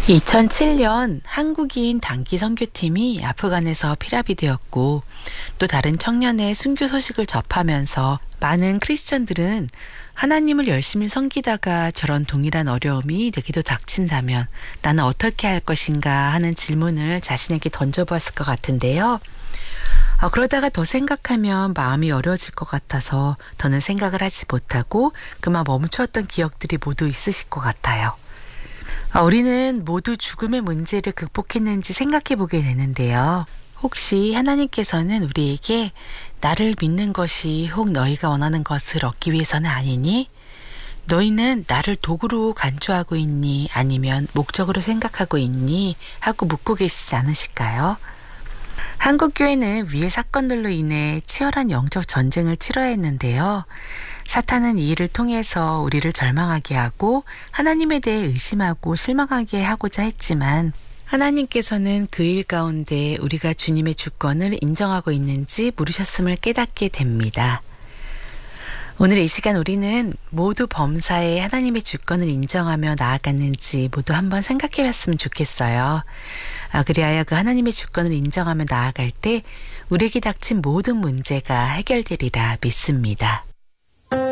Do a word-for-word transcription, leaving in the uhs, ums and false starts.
이천칠 년 한국인 단기 선교팀이 아프간에서 피랍이 되었고 또 다른 청년의 순교 소식을 접하면서 많은 크리스천들은 하나님을 열심히 섬기다가 저런 동일한 어려움이 내게도 닥친다면 나는 어떻게 할 것인가 하는 질문을 자신에게 던져보았을 것 같은데요. 어, 그러다가 더 생각하면 마음이 어려워질 것 같아서 더는 생각을 하지 못하고 그만 멈추었던 기억들이 모두 있으실 것 같아요. 어, 우리는 모두 죽음의 문제를 극복했는지 생각해 보게 되는데요. 혹시 하나님께서는 우리에게 나를 믿는 것이 혹 너희가 원하는 것을 얻기 위해서는 아니니? 너희는 나를 도구로 간주하고 있니? 아니면 목적으로 생각하고 있니? 하고 묻고 계시지 않으실까요? 한국교회는 위의 사건들로 인해 치열한 영적 전쟁을 치러야 했는데요. 사탄은 이 일을 통해서 우리를 절망하게 하고 하나님에 대해 의심하고 실망하게 하고자 했지만 하나님께서는 그 일 가운데 우리가 주님의 주권을 인정하고 있는지 물으셨음을 깨닫게 됩니다. 오늘 이 시간 우리는 모두 범사에 하나님의 주권을 인정하며 나아갔는지 모두 한번 생각해 봤으면 좋겠어요. 아, 그리하여 그 하나님의 주권을 인정하며 나아갈 때 우리에게 닥친 모든 문제가 해결되리라 믿습니다.